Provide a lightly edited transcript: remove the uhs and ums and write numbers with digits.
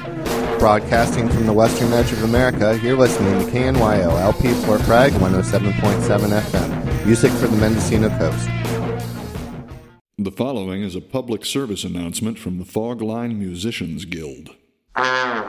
Broadcasting from the western edge of America, you're listening to KNYO LP Fort Bragg 107.7 FM. Music for the Mendocino Coast. The following is a public service announcement from the Fog Line Musicians Guild.